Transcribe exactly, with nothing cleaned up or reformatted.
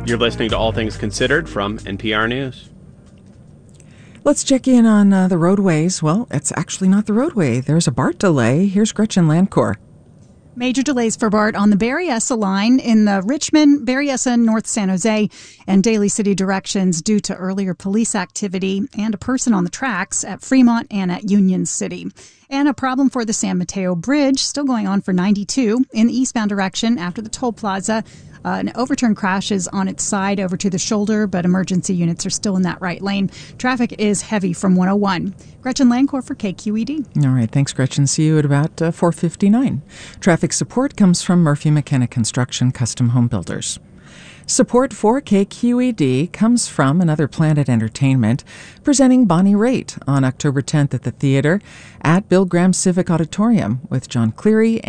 You're listening to All Things Considered from N P R News. Let's check in on uh, the roadways. Well, it's actually not the roadway. There's a BART delay. Here's Gretchen Landcore. Major delays for BART on the Berryessa line in the Richmond, Berryessa, North San Jose, and Daly City directions due to earlier police activity and a person on the tracks at Fremont and at Union City. And a problem for the San Mateo Bridge, still going on for ninety-two in the eastbound direction after the toll plaza. Uh, an overturned crash is on its side over to the shoulder, but emergency units are still in that right lane. Traffic is heavy from one oh one. Gretchen Landcore for K Q E D. All right, thanks, Gretchen. See you at about uh, four fifty-nine. Traffic support comes from Murphy McKenna Construction Custom Home Builders. Support for K Q E D comes from Another Planet Entertainment, presenting Bonnie Raitt on October tenth at the theater at Bill Graham Civic Auditorium with John Cleary